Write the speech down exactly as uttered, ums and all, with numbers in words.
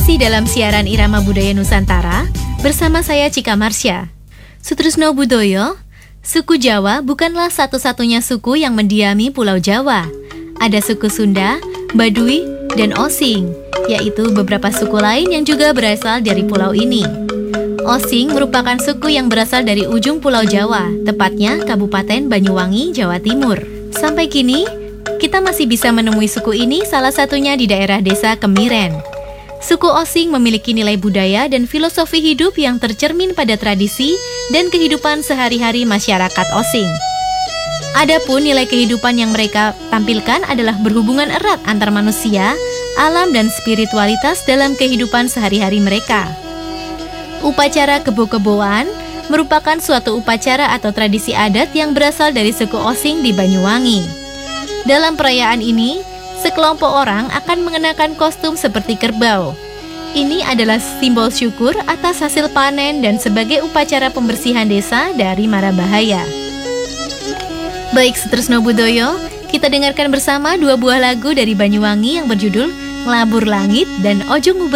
Masih dalam siaran Irama Budaya Nusantara, bersama saya Cika Marsya. Sutrisno Budoyo, suku Jawa bukanlah satu-satunya suku yang mendiami Pulau Jawa. Ada suku Sunda, Baduy, dan Osing, yaitu beberapa suku lain yang juga berasal dari pulau ini. Osing merupakan suku yang berasal dari ujung Pulau Jawa, tepatnya Kabupaten Banyuwangi, Jawa Timur. Sampai kini, kita masih bisa menemui suku ini, salah satunya di daerah desa Kemiren. Suku Osing memiliki nilai budaya dan filosofi hidup yang tercermin pada tradisi dan kehidupan sehari-hari masyarakat Osing. Adapun nilai kehidupan yang mereka tampilkan adalah berhubungan erat antar manusia, alam dan spiritualitas dalam kehidupan sehari-hari mereka. Upacara kebo-keboan merupakan suatu upacara atau tradisi adat yang berasal dari suku Osing di Banyuwangi. Dalam perayaan ini, sekelompok orang akan mengenakan kostum seperti kerbau. Ini adalah simbol syukur atas hasil panen dan sebagai upacara pembersihan desa dari mara bahaya. Baik, Sutrisno Budoyo, kita dengarkan bersama dua buah lagu dari Banyuwangi yang berjudul Ngelabur Langit dan Ojo Ngubah